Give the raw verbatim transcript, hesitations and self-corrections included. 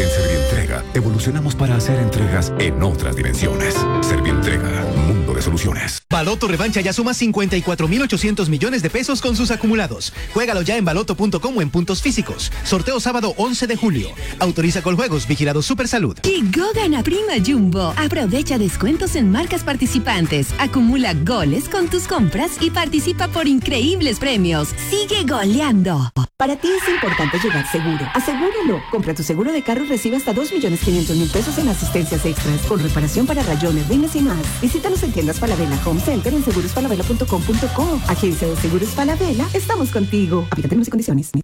En Servientrega, evolucionamos para hacer entregas en otras dimensiones. Servientrega, mundo de soluciones. Baloto Revancha ya suma cincuenta y cuatro mil ochocientos millones de pesos con sus acumulados. Juégalo ya en baloto punto com o en puntos físicos. Sorteo sábado once de julio. Autoriza Coljuegos, vigilado Supersalud. Llegó Gana Prima Jumbo. Aprovecha descuentos en marcas participantes. Acumula goles con tus compras y participa por increíbles premios. Sigue goleando. Para ti es importante llegar seguro. Asegúralo. Compra tu seguro de carro y recibe hasta dos millones quinientos mil pesos en asistencias extras. Con reparación para rayones, rines y más. Visítanos en tiendas Falabella Home Center en seguros falabella punto com punto co. Agencia de Seguros Falabella. Estamos contigo. Aplica términos y condiciones.